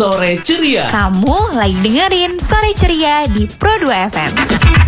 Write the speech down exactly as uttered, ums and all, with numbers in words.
Sore Ceria. Kamu lagi dengerin Sore Ceria di Pro dua F M.